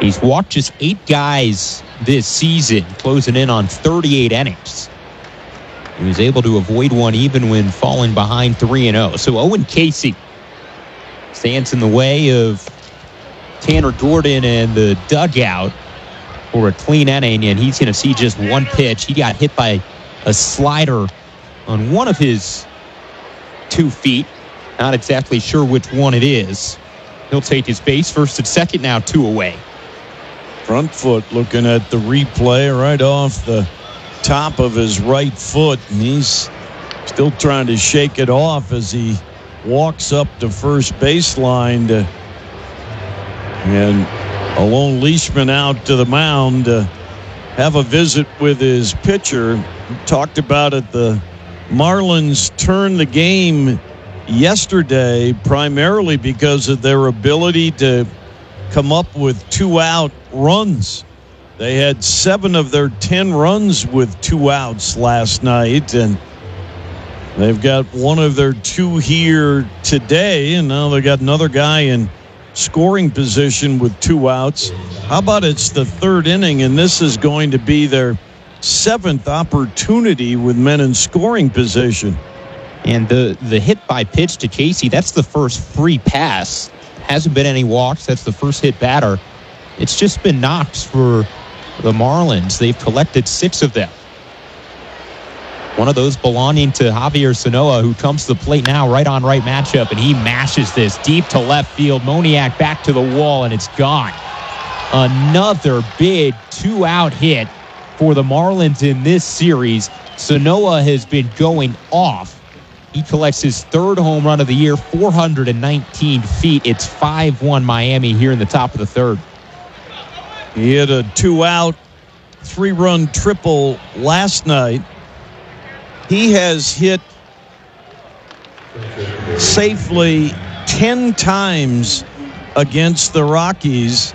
He's walked just 8 guys this season, closing in on 38 innings. He was able to avoid one even when falling behind 3-0. So Owen Casey stands in the way of Tanner Gordon and the dugout for a clean inning, and he's going to see just one pitch. He got hit by a slider on one of his 2 feet. Not exactly sure which one it is. He'll take his base first and second now, 2 away. Front foot, looking at the replay, right off the top of his right foot, and he's still trying to shake it off as he walks up to first baseline and a lone leashman out to the mound to have a visit with his pitcher. We talked about it, the Marlins turned the game yesterday primarily because of their ability to come up with 2-out runs. They had 7 of their 10 runs with 2 outs last night, and they've got 1 of their 2 here today, and now they got another guy in scoring position with 2 outs. How about it's the 3rd inning, and this is going to be their 7th opportunity with men in scoring position. And the hit by pitch to Casey, that's the first free pass. Hasn't been any walks. That's the first hit batter. It's just been knocks for the Marlins. They've collected 6 of them. One of those belonging to Javier Sanoa, who comes to the plate now, right on right matchup, and he mashes this deep to left field. Moniak back to the wall, and it's gone. Another big 2-out hit for the Marlins in this series. Sanoa has been going off. He collects his 3rd home run of the year, 419 feet. It's 5-1 Miami here in the top of the 3rd. He hit a 2-out, 3-run triple last night. He has hit safely 10 times against the Rockies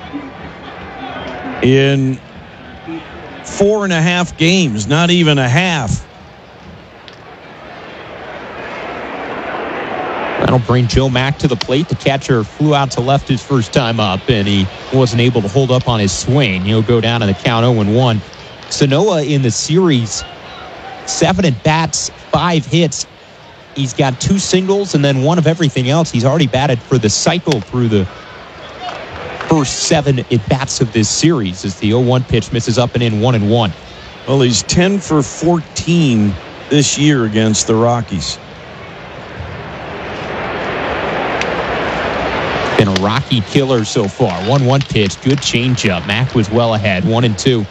in 4.5 games, not even a half. That'll bring Joe Mack to the plate. The catcher flew out to left his first time up, and he wasn't able to hold up on his swing. He'll go down in the count 0-1. Sanoa in the series, 7 at-bats, 5 hits. He's got 2 singles and then 1 of everything else. He's already batted for the cycle through the first 7 at-bats of this series as the 0-1 pitch misses up and in 1-1. Well, he's 10 for 14 this year against the Rockies. Been a Rocky killer so far. 1-1 pitch, good changeup. Mack was well ahead, 1-2.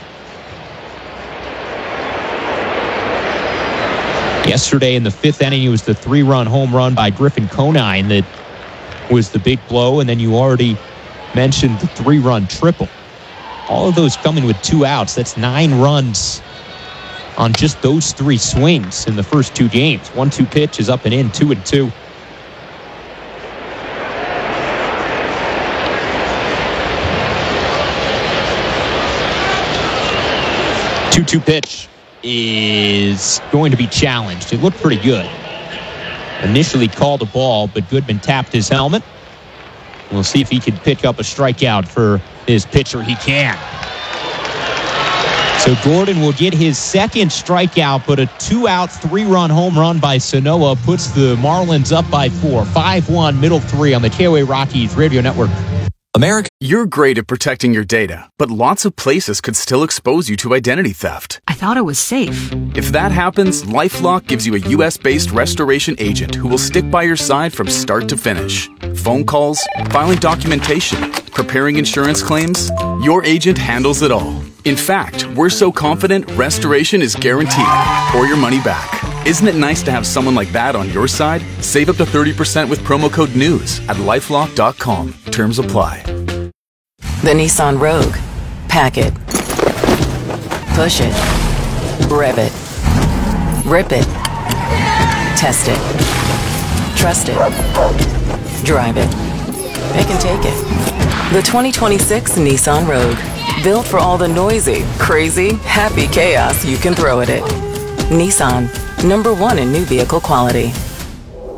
Yesterday in the 5th inning, it was the 3-run home run by Griffin Conine that was the big blow, and then you already mentioned the 3-run triple. All of those coming with 2 outs. That's 9 runs on just those 3 swings in the first 2 games. 1-2 pitch is up and in, 2-2. 2-2 pitch is going to be challenged. It looked pretty good. Initially called a ball, but Goodman tapped his helmet. We'll see if he can pick up a strikeout for his pitcher. He can. So Gordon will get his 2nd strikeout, but a 2-out, 3-run home run by Sanoa puts the Marlins up by 4. 5-1, middle 3 on the KOA Rockies Radio Network. America, you're great at protecting your data, but lots of places could still expose you to identity theft. I thought it was safe. If that happens, LifeLock gives you a U.S.-based restoration agent who will stick by your side from start to finish. Phone calls, filing documentation, preparing insurance claims, your agent handles it all. In fact, we're so confident restoration is guaranteed or your money back. Isn't it nice to have someone like that on your side? Save up to 30% with promo code NEWS at LifeLock.com. Terms apply. The Nissan Rogue. Pack it. Push it. Rev it. Rip it. Test it. Trust it. Drive it. It can take it. The 2026 Nissan Rogue. Built for all the noisy, crazy, happy chaos you can throw at it. Nissan. #1 in new vehicle quality.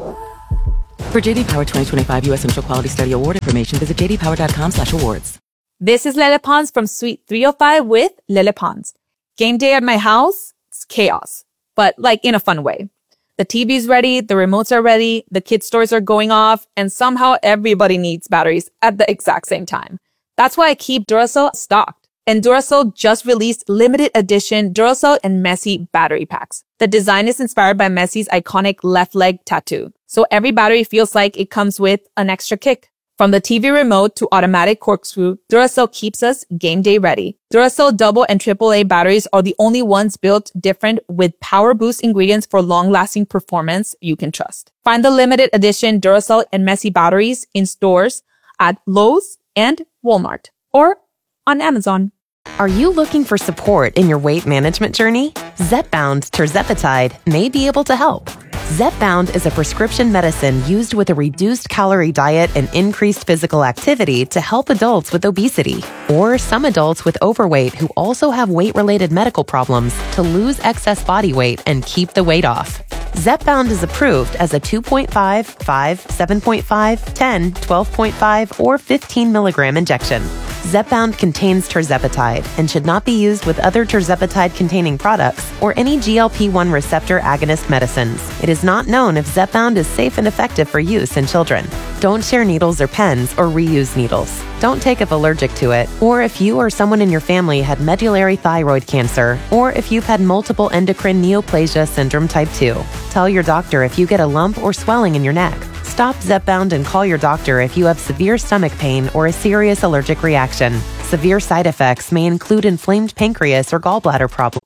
For JD Power 2025 U.S. Initial Quality Study Award information, visit jdpower.com/awards. This is Lele Pons from Suite 305 with Lele Pons. Game day at my house, it's chaos, but like in a fun way. The TV's ready, the remotes are ready, the kids' toys are going off, and somehow everybody needs batteries at the exact same time. That's why I keep Duracell stocked. And Duracell just released limited edition Duracell and Messi battery packs. The design is inspired by Messi's iconic left leg tattoo. So every battery feels like it comes with an extra kick. From the TV remote to automatic corkscrew, Duracell keeps us game day ready. Duracell double and AAA batteries are the only ones built different with power boost ingredients for long-lasting performance you can trust. Find the limited edition Duracell and Messi batteries in stores at Lowe's and Walmart or on Amazon. Are you looking for support in your weight management journey? Zepbound Tirzepatide may be able to help. Zepbound is a prescription medicine used with a reduced calorie diet and increased physical activity to help adults with obesity or some adults with overweight who also have weight-related medical problems to lose excess body weight and keep the weight off. Zepbound is approved as a 2.5, 5, 7.5, 10, 12.5, or 15 milligram injection. Zepbound contains tirzepatide and should not be used with other tirzepatide-containing products or any GLP-1 receptor agonist medicines. It is not known if Zepbound is safe and effective for use in children. Don't share needles or pens or reuse needles. Don't take if allergic to it, or if you or someone in your family had medullary thyroid cancer, or if you've had multiple endocrine neoplasia syndrome type 2. Tell your doctor if you get a lump or swelling in your neck. Stop Zepbound and call your doctor if you have severe stomach pain or a serious allergic reaction. Severe side effects may include inflamed pancreas or gallbladder problems.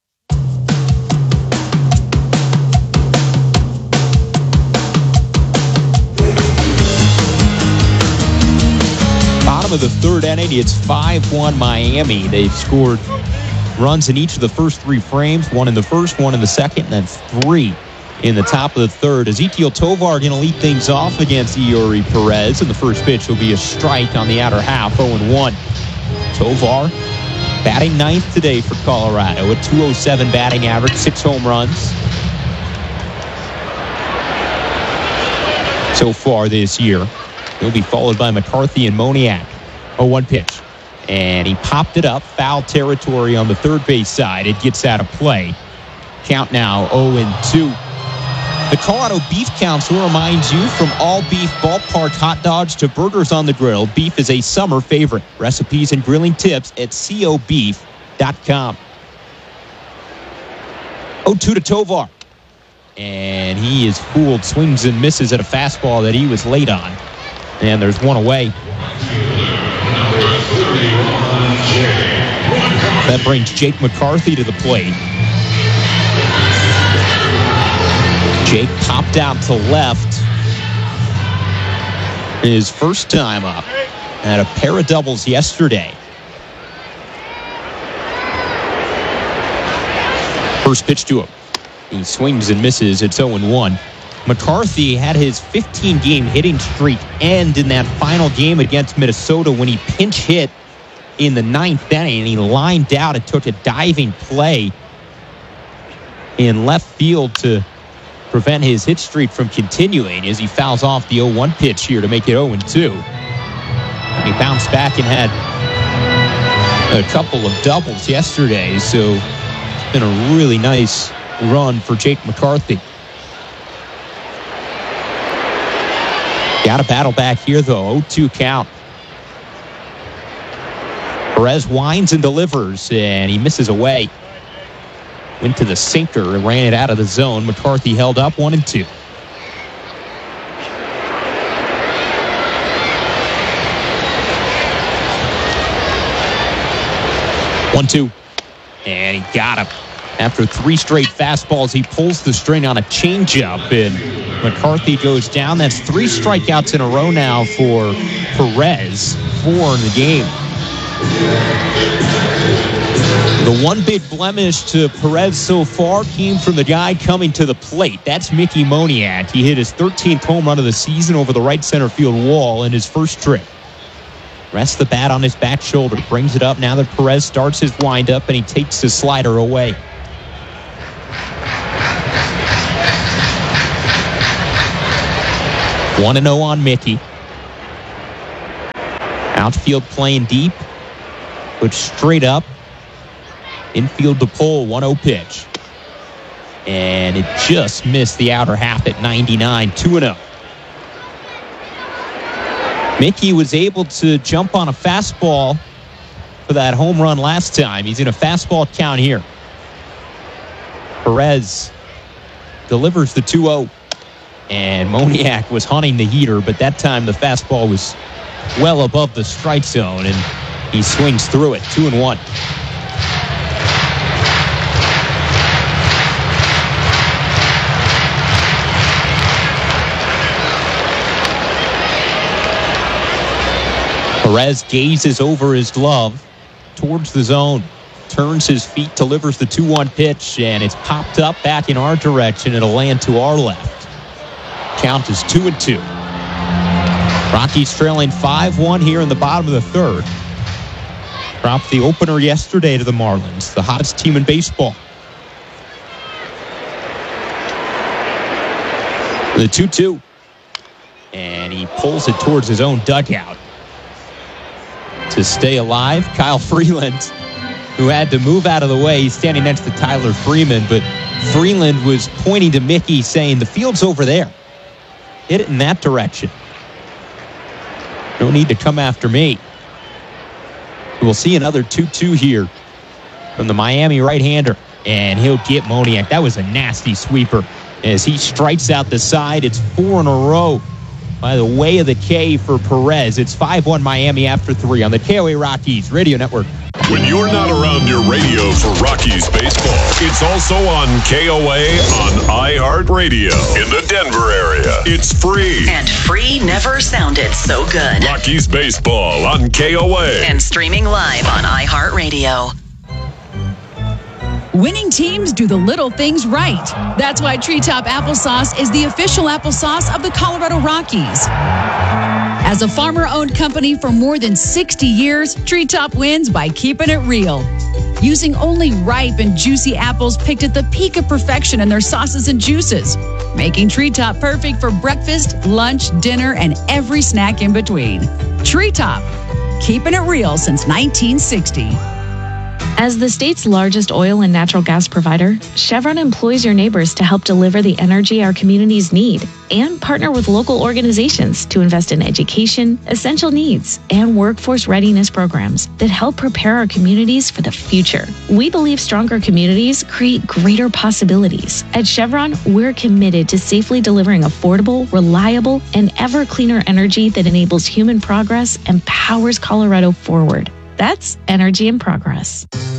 Bottom of the third inning, it's 5-1 Miami. They've scored runs in each of the first three frames, one in the first, one in the second, and then three in the top of the third. Ezequiel Tovar going to lead things off against Eury Perez, and the first pitch will be a strike on the outer half, 0-1. Tovar batting ninth today for Colorado, a .207 batting average, 6 home runs so far this year. He'll be followed by McCarthy and Moniak. 0-1 pitch. And he popped it up, foul territory on the third base side. It gets out of play. Count now 0-2. The Colorado Beef Council reminds you, from all beef ballpark hot dogs to burgers on the grill, beef is a summer favorite. Recipes and grilling tips at cobeef.com. 0-2 to Tovar. And he is fooled, swings and misses at a fastball that he was late on. And there's one away. That brings Jake McCarthy to the plate. Jake popped out to left. His first time up. Had a pair of doubles yesterday. First pitch to him. He swings and misses. It's 0-1. McCarthy had his 15-game hitting streak end in that final game against Minnesota when he pinch hit in the ninth inning, and he lined out and took a diving play in left field to prevent his hit streak from continuing as he fouls off the 0-1 pitch here to make it 0-2. And he bounced back and had a couple of doubles yesterday, so it's been a really nice run for Jake McCarthy. Got to battle back here, though. 0-2 count. Perez winds and delivers, and he misses away. Went to the sinker and ran it out of the zone. McCarthy held up 1-2. One-two, and he got him. After three straight fastballs, he pulls the string on a changeup, and McCarthy goes down. That's 3 strikeouts in a row now for Perez, 4 in the game. The one big blemish to Perez so far came from the guy coming to the plate. That's Mickey Moniak. He hit his 13th home run of the season over the right center field wall in his first trip. Rests the bat on his back shoulder, brings it up now that Perez starts his windup, and he takes his slider away. One 1-0 on Mickey. Outfield playing deep. Put straight up. Infield to pull, 1-0 pitch. And it just missed the outer half at 99, 2-0. Mickey was able to jump on a fastball for that home run last time. He's in a fastball count here. Perez delivers the 2-0. And Moniak was hunting the heater, but that time the fastball was well above the strike zone, and he swings through it, 2-1. Perez gazes over his glove towards the zone, turns his feet, delivers the 2-1 pitch, and it's popped up back in our direction. It'll land to our left. Count is 2-2. Rockies trailing 5-1 here in the bottom of the third. Dropped the opener yesterday to the Marlins, the hottest team in baseball. The 2-2. And he pulls it towards his own dugout. To stay alive, Kyle Freeland, who had to move out of the way. He's standing next to Tyler Freeman, but Freeland was pointing to Mickey saying, the field's over there. Hit it in that direction. No need to come after me. We'll see another 2-2 here from the Miami right-hander, and he'll get Moniak. That was a nasty sweeper. As he strikes out the side, it's 4 in a row. By the way of the K for Perez. It's 5-1 Miami after 3 on the KOA Rockies Radio Network. When you're not around your radio for Rockies baseball, it's also on KOA on iHeartRadio in the Denver area. It's free. And free never sounded so good. Rockies baseball on KOA. And streaming live on iHeartRadio. Winning teams do the little things right. That's why Treetop Applesauce is the official applesauce of the Colorado Rockies. As a farmer-owned company for more than 60 years, Treetop wins by keeping it real. Using only ripe and juicy apples picked at the peak of perfection in their sauces and juices, making Treetop perfect for breakfast, lunch, dinner, and every snack in between. Treetop, keeping it real since 1960. As the state's largest oil and natural gas provider, Chevron employs your neighbors to help deliver the energy our communities need and partner with local organizations to invest in education, essential needs, and workforce readiness programs that help prepare our communities for the future. We believe stronger communities create greater possibilities. At Chevron, we're committed to safely delivering affordable, reliable, and ever cleaner energy that enables human progress and powers Colorado forward. That's Energy in Progress.